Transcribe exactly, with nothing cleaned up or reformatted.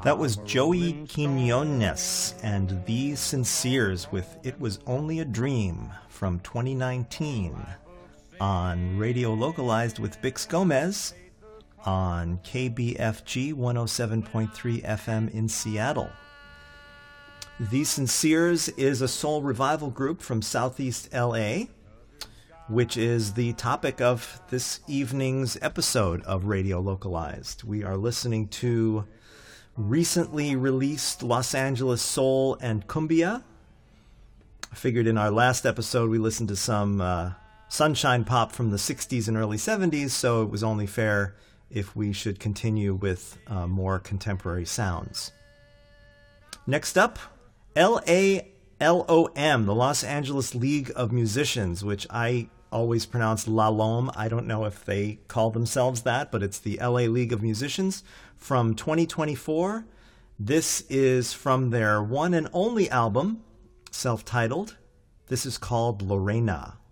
That was Joey Quinones and The Sinceres with It Was Only a Dream from twenty nineteen on Radio Localized with Bix Gomez on K B F G one oh seven point three F M in Seattle. The Sinceres is a soul revival group from Southeast L A, which is the topic of this evening's episode of Radio Localized. We are listening to recently released Los Angeles soul and cumbia. I figured in our last episode we listened to some uh, sunshine pop from the sixties and early seventies, so it was only fair if we should continue with uh, more contemporary sounds. Next up, L A L O M, the Los Angeles League of Musicians, which I always pronounce La Lome. I don't know if they call themselves that, but it's the L A League of Musicians from twenty twenty-four. This is from their one and only album, self-titled. This is called Lorena.